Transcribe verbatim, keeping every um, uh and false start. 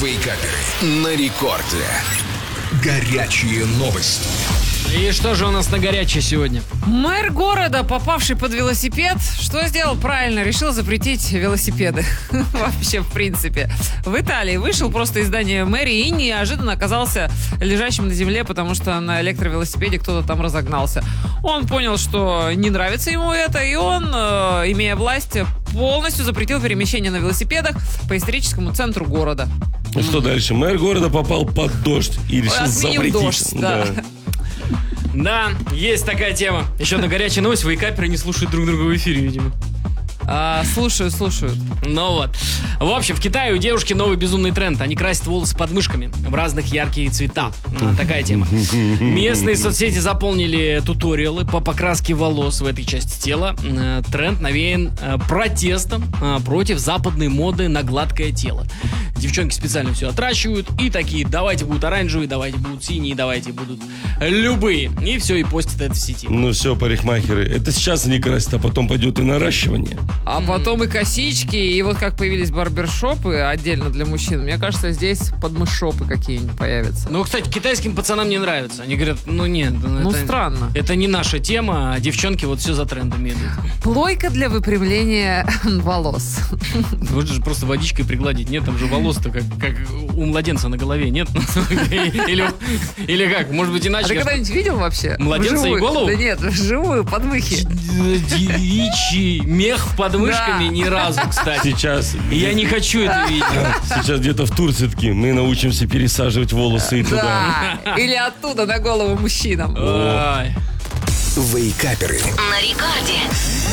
Вейкаперы на рекорде. Горячие новости. И что же у нас на горячее сегодня? Мэр города, попавший под велосипед, что сделал правильно? Решил запретить велосипеды. Вообще, в принципе. В Италии вышел просто из здания мэрии и неожиданно оказался лежащим на земле, потому что на электровелосипеде кто-то там разогнался. Он понял, что не нравится ему это, и он, э, имея власть, полностью запретил перемещение на велосипедах по историческому центру города. Ну что дальше? Мэр города попал под дождь и решил Отменил запретить. дождь, да. Да, есть такая тема. Еще одна горячая новость. Вейкаперы не слушают друг друга в эфире, видимо. А, слушают, слушают. Ну вот. В общем, в Китае у девушки новый безумный тренд. Они красят волосы под мышками в разных яркие цвета. А, такая тема. Местные соцсети заполнили туториалы по покраске волос в этой части тела. Э, Тренд навеян э, протестом э, против западной моды на гладкое тело. Девчонки специально все отращивают и такие: давайте будут оранжевые, давайте будут синие, давайте будут любые. И все, и постят это в сети. Ну все, парикмахеры, это сейчас они красят, а потом пойдет и наращивание. А потом и косички, и вот как появились барбершопы отдельно для мужчин, мне кажется, здесь подмышопы какие-нибудь появятся. Ну, кстати, китайским пацанам не нравится. Они говорят, ну нет, Ну, это, странно. это не наша тема, а девчонки вот все за трендами идут. Плойка для выпрямления волос. Можно же просто водичкой пригладить. Нет, там же волос-то как, как у младенца на голове, нет? Или, или как? Может быть, А иначе? ты когда-нибудь видел вообще? Младенца Вживую? и голову? Да нет, вживую, подмыхи. Девичий мех под мышками Да. ни разу, кстати. Сейчас, Я не хочу это видеть. сейчас где-то в Турции такие, мы научимся пересаживать волосы и туда. Да. Или оттуда на голову мужчинам. Ой. Вейкаперы На рекорде.